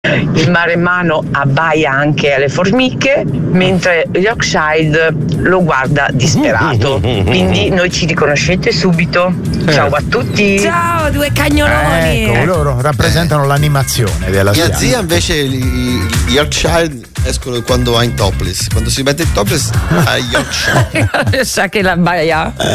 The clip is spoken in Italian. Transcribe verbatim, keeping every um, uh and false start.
Il maremmano abbaia anche alle formiche, mentre Yorkshire lo guarda disperato. Quindi noi ci riconoscete subito. Ciao a tutti. Ciao, due cagnoloni. Ecco, loro rappresentano l'animazione della Mia Siam. zia invece i Yorkshire escono quando va in topless. Quando si mette in topless a Yorkshire. Sa che la baia.